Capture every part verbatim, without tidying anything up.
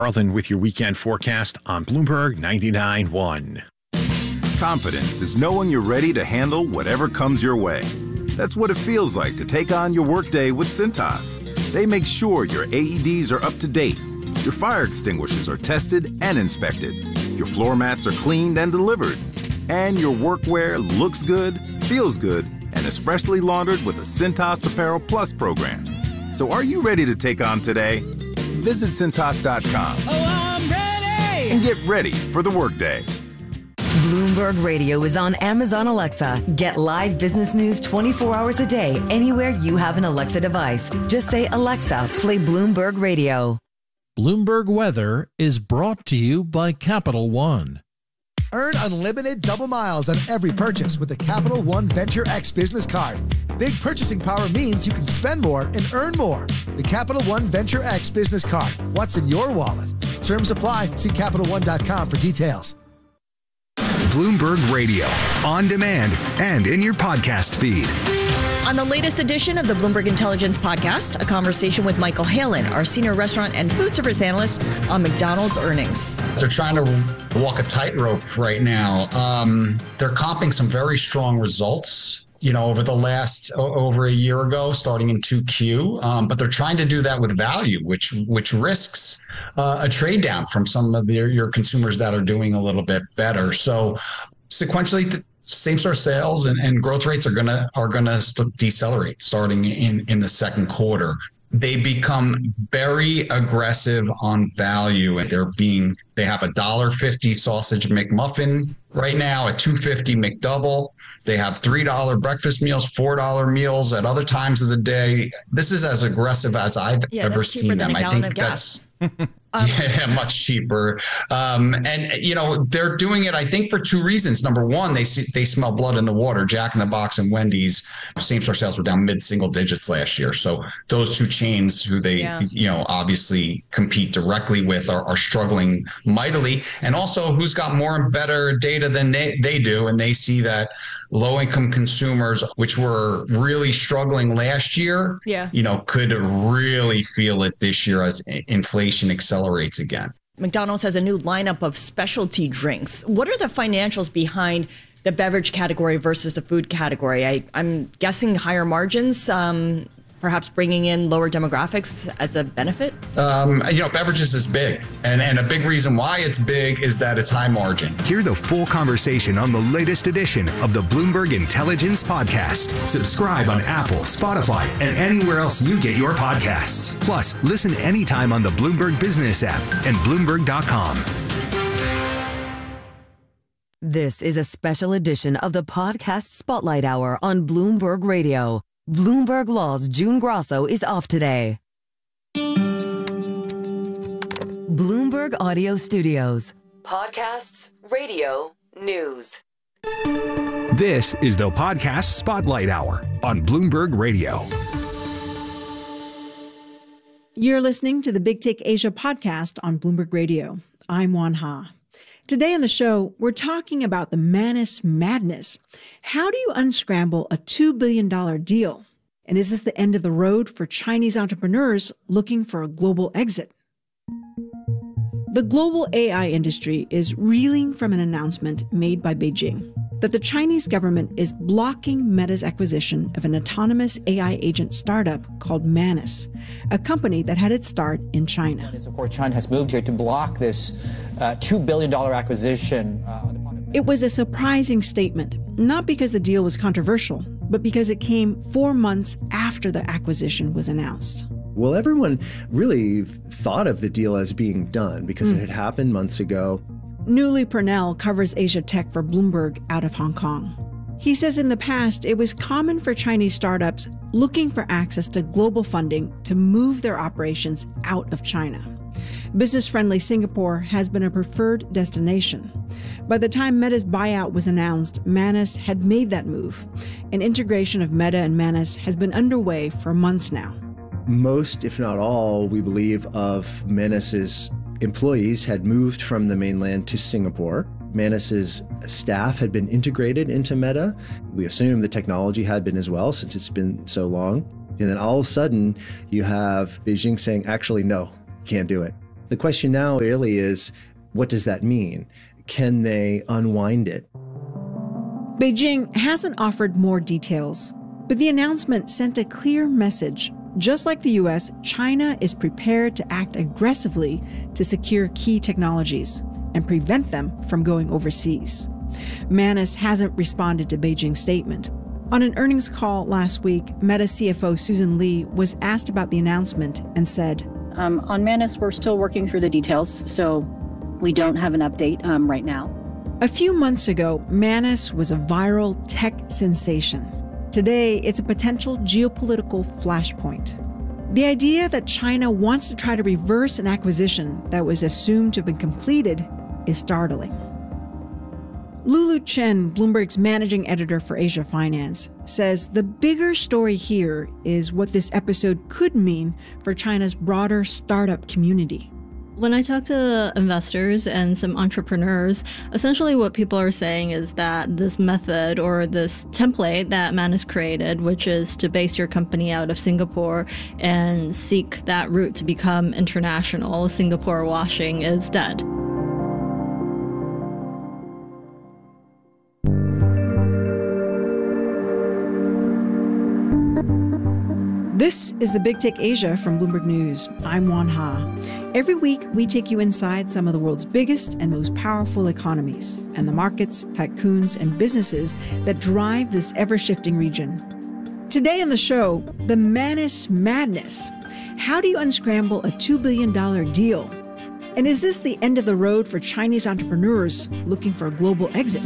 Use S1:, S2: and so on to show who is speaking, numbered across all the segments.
S1: Carlton with your weekend forecast on Bloomberg ninety-nine point one.
S2: Confidence is knowing you're ready to handle whatever comes your way. That's what it feels like to take on your workday with Cintas. They make sure your A E Ds are up to date, your fire extinguishers are tested and inspected, your floor mats are cleaned and delivered, and your workwear looks good, feels good, and is freshly laundered with the Cintas Apparel Plus program. So are you ready to take on today? Visit Cintas dot com.
S3: Oh, I'm ready!
S2: And get ready for the workday.
S4: Bloomberg Radio is on Amazon Alexa. Get live business news twenty-four hours a day anywhere you have an Alexa device. Just say, Alexa, play Bloomberg Radio.
S5: Bloomberg Weather is brought to you by Capital One.
S6: Earn unlimited double miles on every purchase with the Capital One Venture X business card. Big purchasing power means you can spend more and earn more. The Capital One Venture X business card. What's in your wallet? Terms apply. See Capital One dot com for details.
S7: Bloomberg Radio, on demand and in your podcast feed.
S8: On the latest edition of the Bloomberg Intelligence Podcast, a conversation with Michael Halen, our senior restaurant and food service analyst on McDonald's earnings.
S9: They're trying to walk a tightrope right now. Um, they're comping some very strong results, you know, over the last over a year ago, starting in two Q. Um, but they're trying to do that with value, which which risks uh, a trade down from some of their, your consumers that are doing a little bit better. So sequentially, the same-store sales and, and growth rates are gonna are gonna st- decelerate starting in in the second quarter. They become very aggressive on value, and they're being they have a one dollar fifty sausage McMuffin right now, a two fifty McDouble. They have three dollar breakfast meals, four dollar meals at other times of the day. This is as aggressive as I've
S8: yeah,
S9: ever seen them. I think that's Um, yeah, much cheaper. Um, and, you know, they're doing it, I think, for two reasons. Number one, they see, they smell blood in the water. Jack in the Box and Wendy's same-store sales were down mid-single digits last year. So those two chains who they, yeah. you know, obviously compete directly with are, are struggling mightily. And also, who's got more and better data than they, they do. And they see that low-income consumers, which were really struggling last year,
S8: yeah.
S9: you know, could really feel it this year as inflation accelerates again.
S8: McDonald's has a new lineup of specialty drinks. What are the financials behind the beverage category versus the food category? I, I'm guessing higher margins, um, perhaps bringing in lower demographics as a benefit?
S9: Um, you know, beverages is big. And, and a big reason why it's big is that it's high margin.
S7: Hear the full conversation on the latest edition of the Bloomberg Intelligence Podcast. Subscribe on Apple, Spotify, and anywhere else you get your podcasts. Plus, listen anytime on the Bloomberg Business app and Bloomberg dot com.
S4: This is a special edition of the Podcast Spotlight Hour on Bloomberg Radio. Bloomberg Law's June Grosso is off today. Bloomberg Audio Studios. Podcasts, radio, news.
S7: This is the Podcast Spotlight Hour on Bloomberg Radio.
S10: You're listening to the Big Take Asia podcast on Bloomberg Radio. I'm Juan Ha. Today on the show, we're talking about the Manus madness. How do you unscramble a two billion dollars deal? And is this the end of the road for Chinese entrepreneurs looking for a global exit? The global A I industry is reeling from an announcement made by Beijing that the Chinese government is blocking Meta's acquisition of an autonomous A I agent startup called Manus, a company that had its start in China.
S11: Of course, China has moved here to block this uh, two billion dollars acquisition. Uh,
S10: it was a surprising statement, not because the deal was controversial, but because it came four months after the acquisition was announced.
S12: Well, everyone really thought of the deal as being done because mm. it had happened months ago.
S10: Newly Purnell covers Asia Tech for Bloomberg out of Hong Kong. He says in the past, it was common for Chinese startups looking for access to global funding to move their operations out of China. Business-friendly Singapore has been a preferred destination. By the time Meta's buyout was announced, Manus had made that move, and integration of Meta and Manus has been underway for months now.
S12: Most, if not all, we believe, of Manus's employees had moved from the mainland to Singapore. Manus's staff had been integrated into Meta. We assume the technology had been as well, since it's been so long. And then all of a sudden, you have Beijing saying, actually, no, can't do it. The question now really is, what does that mean? Can they unwind it?
S10: Beijing hasn't offered more details, but the announcement sent a clear message. Just like the U S, China is prepared to act aggressively to secure key technologies and prevent them from going overseas. Manus hasn't responded to Beijing's statement. On an earnings call last week, Meta C F O Susan Li was asked about the announcement and said,
S13: um, on Manus, we're still working through the details, so we don't have an update um, right now.
S10: A few months ago, Manus was a viral tech sensation. Today, it's a potential geopolitical flashpoint. The idea that China wants to try to reverse an acquisition that was assumed to have been completed is startling. Lulu Chen, Bloomberg's managing editor for Asia Finance, says the bigger story here is what this episode could mean for China's broader startup community.
S14: When I talk to investors and some entrepreneurs, essentially what people are saying is that this method or this template that Manus created, which is to base your company out of Singapore and seek that route to become international, Singapore washing, is dead.
S10: This is the Big Take Asia from Bloomberg News. I'm Juan Ha. Every week, we take you inside some of the world's biggest and most powerful economies and the markets, tycoons, and businesses that drive this ever-shifting region. Today on the show, the Manus madness. How do you unscramble a two billion dollars deal? And is this the end of the road for Chinese entrepreneurs looking for a global exit?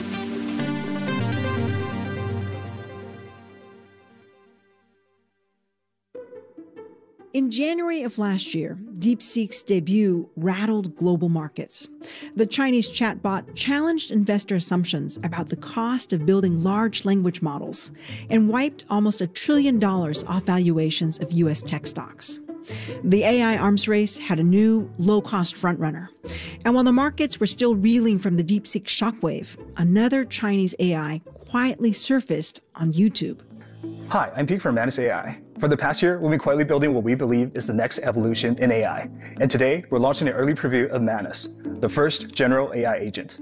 S10: In January of last year, DeepSeek's debut rattled global markets. The Chinese chatbot challenged investor assumptions about the cost of building large language models and wiped almost a trillion dollars off valuations of U S tech stocks. The A I arms race had a new, low-cost frontrunner. And while the markets were still reeling from the DeepSeek shockwave, another Chinese A I quietly surfaced on YouTube.
S15: Hi, I'm Pete from Manus A I. For the past year, we've been quietly building what we believe is the next evolution in A I. And today, we're launching an early preview of Manus, the first general A I agent.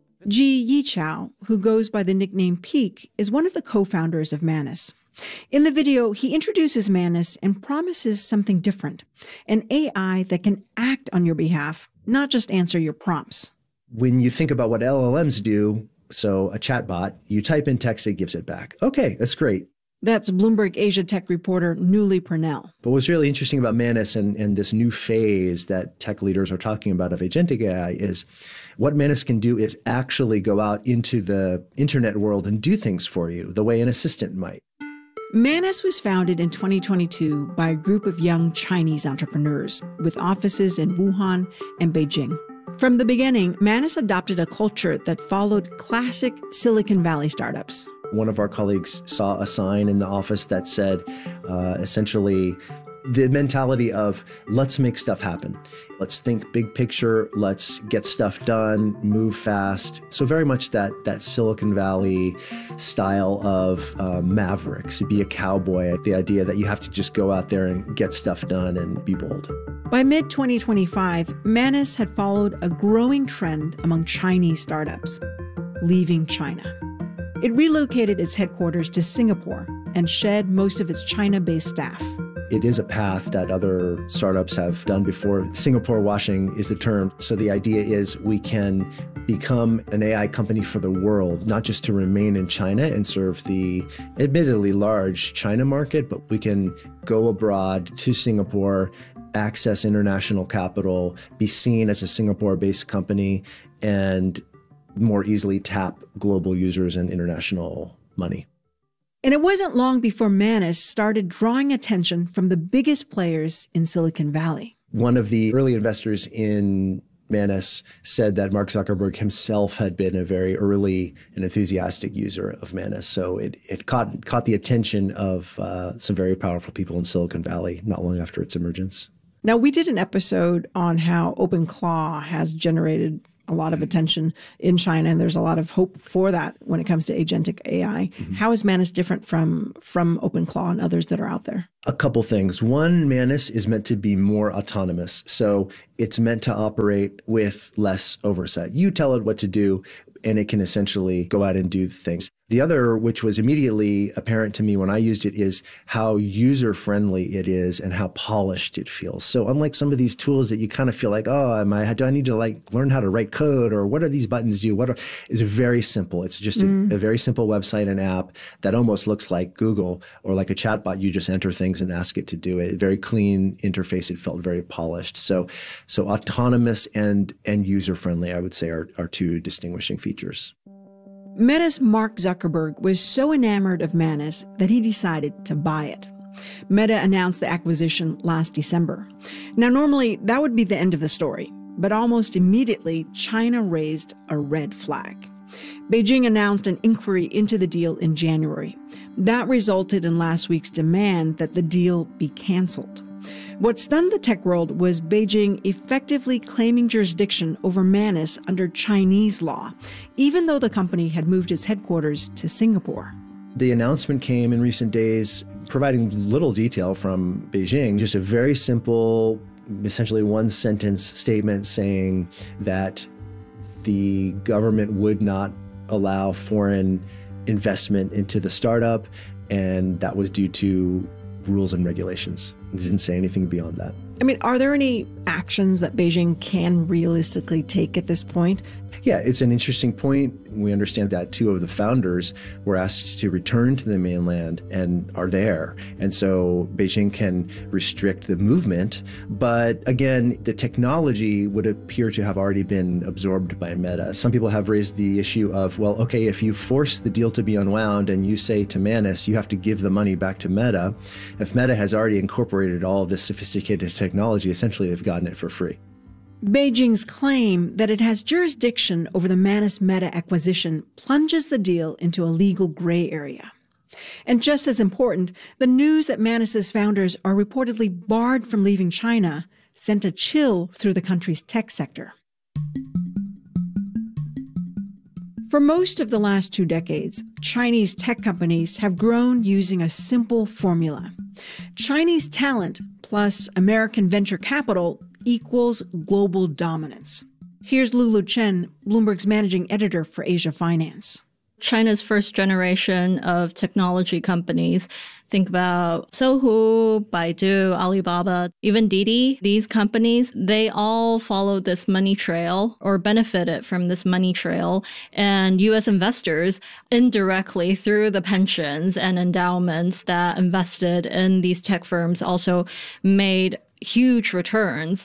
S10: Ji Yichao, who goes by the nickname Peak, is one of the co-founders of Manus. In the video, he introduces Manus and promises something different, an A I that can act on your behalf, not just answer your prompts.
S12: When you think about what L L Ms do, so a chatbot, you type in text, it gives it back. Okay, that's great.
S10: That's Bloomberg Asia Tech reporter Newly Purnell.
S12: But what's really interesting about Manus and, and this new phase that tech leaders are talking about of agentic A I is what Manus can do is actually go out into the internet world and do things for you the way an assistant might.
S10: Manus was founded in twenty twenty-two by a group of young Chinese entrepreneurs with offices in Wuhan and Beijing. From the beginning, Manus adopted a culture that followed classic Silicon Valley startups.
S12: One of our colleagues saw a sign in the office that said, uh, essentially, the mentality of let's make stuff happen. Let's think big picture. Let's get stuff done, move fast. So very much that that Silicon Valley style of uh, mavericks, be a cowboy, the idea that you have to just go out there and get stuff done and be bold.
S10: By mid twenty twenty-five, Manus had followed a growing trend among Chinese startups, leaving China. It relocated its headquarters to Singapore and shed most of its China-based staff.
S12: It is a path that other startups have done before. Singapore washing is the term. So the idea is we can become an A I company for the world, not just to remain in China and serve the admittedly large China market, but we can go abroad to Singapore, access international capital, be seen as a Singapore-based company, and more easily tap global users and international money.
S10: And it wasn't long before Manus started drawing attention from the biggest players in Silicon Valley.
S12: One of the early investors in Manus said that Mark Zuckerberg himself had been a very early and enthusiastic user of Manus. So it, it caught, caught the attention of uh, some very powerful people in Silicon Valley not long after its emergence.
S10: Now, we did an episode on how OpenClaw has generated a lot of attention in China, and there's a lot of hope for that when it comes to agentic A I. Mm-hmm. How is Manus different from, from OpenClaw and others that are out there?
S12: A couple things. One, Manus is meant to be more autonomous. So it's meant to operate with less oversight. You tell it what to do, and it can essentially go out and do things. The other, which was immediately apparent to me when I used it, is how user-friendly it is and how polished it feels. So unlike some of these tools that you kind of feel like, oh, am I, do I need to like learn how to write code, or what do these buttons do? What are, it's very simple. It's just mm. a, a very simple website and app that almost looks like Google or like a chatbot. You just enter things and ask it to do it. Very clean interface. It felt very polished. So, so autonomous and and user-friendly, I would say, are, are two distinguishing features.
S10: Meta's Mark Zuckerberg was so enamored of Manus that he decided to buy it. Meta announced the acquisition last December. Now, normally that would be the end of the story, but almost immediately, China raised a red flag. Beijing announced an inquiry into the deal in January. That resulted in last week's demand that the deal be canceled. What stunned the tech world was Beijing effectively claiming jurisdiction over Manus under Chinese law, even though the company had moved its headquarters to Singapore.
S12: The announcement came in recent days, providing little detail from Beijing, just a very simple, essentially one-sentence statement saying that the government would not allow foreign investment into the startup, and that was due to rules and regulations. It didn't say anything beyond that.
S10: I mean, are there any actions that Beijing can realistically take at this point?
S12: Yeah, it's an interesting point. We understand that two of the founders were asked to return to the mainland and are there. And so Beijing can restrict the movement. But again, the technology would appear to have already been absorbed by Meta. Some people have raised the issue of, well, okay, if you force the deal to be unwound and you say to Manus, you have to give the money back to Meta, if Meta has already incorporated all this sophisticated technology, essentially they've gotten it for free.
S10: Beijing's claim that it has jurisdiction over the Manus Meta acquisition plunges the deal into a legal gray area. And just as important, the news that Manus's founders are reportedly barred from leaving China sent a chill through the country's tech sector. For most of the last two decades, Chinese tech companies have grown using a simple formula. Chinese talent plus American venture capital equals global dominance. Here's Lulu Chen, Bloomberg's managing editor for Asia Finance.
S14: China's first generation of technology companies, think about Sohu, Baidu, Alibaba, even Didi, these companies, they all followed this money trail or benefited from this money trail. And U S investors indirectly through the pensions and endowments that invested in these tech firms also made huge returns.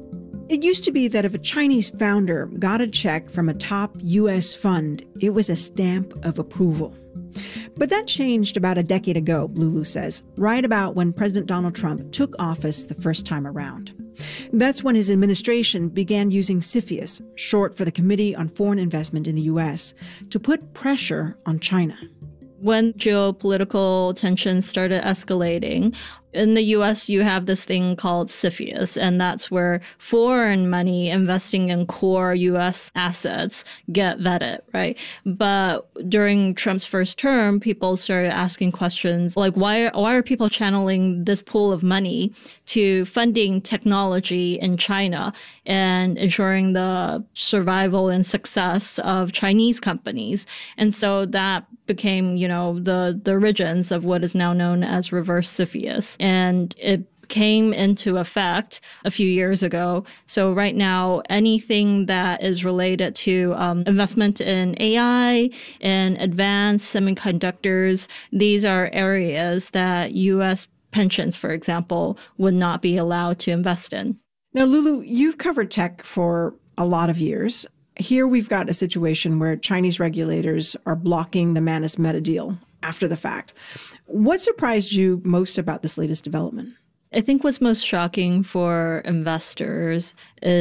S10: It used to be that if a Chinese founder got a check from a top U S fund, it was a stamp of approval. But that changed about a decade ago, Lulu says, right about when President Donald Trump took office the first time around. That's when his administration began using CFIUS, short for the Committee on Foreign Investment in the U S, to put pressure on China.
S14: When geopolitical tensions started escalating, in the U S, you have this thing called CFIUS, and that's where foreign money investing in core U S assets get vetted, right? But during Trump's first term, people started asking questions like, why, why are people channeling this pool of money to funding technology in China and ensuring the survival and success of Chinese companies? And so that became, you know, the, the origins of what is now known as reverse CFIUS. And it came into effect a few years ago. So right now, anything that is related to um, investment in A I and advanced semiconductors, these are areas that U S pensions, for example, would not be allowed to invest in.
S10: Now, Lulu, you've covered tech for a lot of years. Here we've got a situation where Chinese regulators are blocking the Manus Meta deal after the fact. What surprised you most about this latest development?
S14: I think what's most shocking for investors is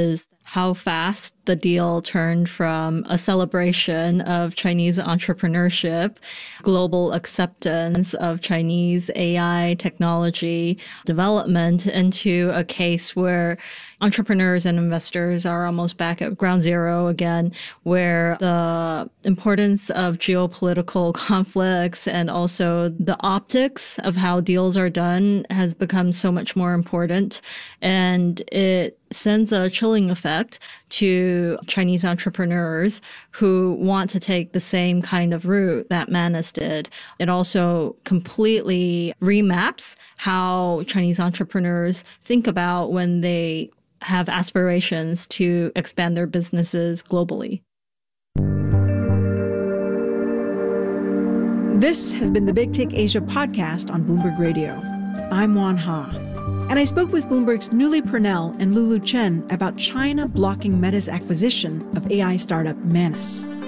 S14: how fast the deal turned from a celebration of Chinese entrepreneurship, global acceptance of Chinese A I technology development, into a case where entrepreneurs and investors are almost back at ground zero again, where the importance of geopolitical conflicts and also the optics of how deals are done has become so much more important. And it sends a chilling effect to Chinese entrepreneurs who want to take the same kind of route that Manus did. It also completely remaps how Chinese entrepreneurs think about when they have aspirations to expand their businesses globally.
S10: This has been the Big Take Asia podcast on Bloomberg Radio. I'm Juan Ha, and I spoke with Bloomberg's Nuala Purnell and Lulu Chen about China blocking Meta's acquisition of A I startup Manus.